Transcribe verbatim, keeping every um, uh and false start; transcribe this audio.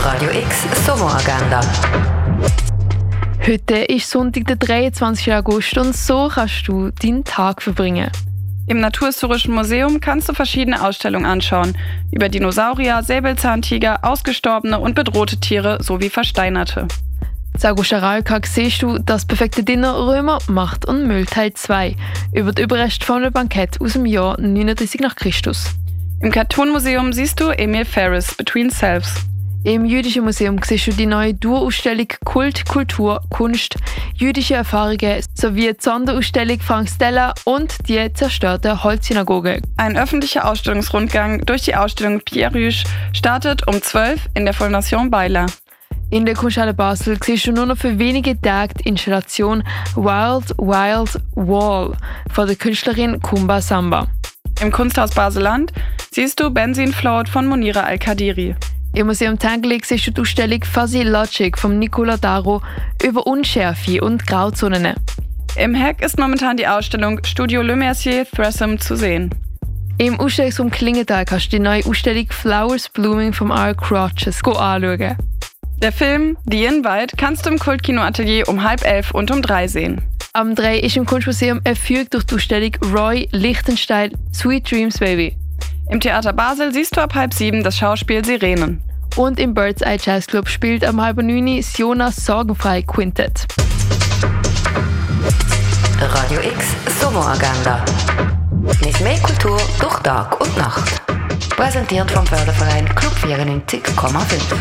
Radio X Sommeragenda. Heute ist Sonntag, der dreiundzwanzigsten August, und so kannst du deinen Tag verbringen. Im Naturhistorischen Museum kannst du verschiedene Ausstellungen anschauen. Über Dinosaurier, Säbelzahntiger, ausgestorbene und bedrohte Tiere sowie versteinerte. In August siehst du das perfekte Dinner Römer, Macht und Müll Teil zwei über die Überreste von einem Bankett aus dem Jahr neununddreißig nach Christus. Im Cartoon-Museum siehst du Emil Ferris, Between Selves. Im Jüdischen Museum siehst du die neue Dauerausstellung Kult, Kultur, Kunst, jüdische Erfahrungen sowie die Sonderausstellung Frank Stella und die zerstörte Holzsynagoge. Ein öffentlicher Ausstellungsrundgang durch die Ausstellung Pierre Rüsch startet um zwölf in der Fondation Bayler. In der Kunsthalle Basel siehst du nur noch für wenige Tage die Installation Wild Wild Wall von der Künstlerin Kumba Samba. Im Kunsthaus Basel-Land siehst du Benzin Float von Monira Al-Kadiri. Im Museum Tangli siehst du die Ausstellung Fuzzy Logic von Nicola Daro über Unschärfe und Grauzonen. Im Heck ist momentan die Ausstellung Studio Le Mercier Threesome zu sehen. Im Ausstellungsraum Klingenthal kannst du die neue Ausstellung Flowers Blooming vom R. Crotches anschauen. Der Film The Invite kannst du im Kultkino-Atelier um halb elf und um drei sehen. Am drei ist im Kunstmuseum erführt durch die Ausstellung Roy Lichtenstein Sweet Dreams Baby. Im Theater Basel siehst du ab halb sieben das Schauspiel Sirenen. Und im Bird's Eye Jazz Club spielt am halb neun das Jonas Sorgenfrei Quintett. Radio X Sommeragenda. Mit mehr Kultur durch Tag und Nacht. Präsentiert vom Förderverein Club vierundneunzig Komma fünf.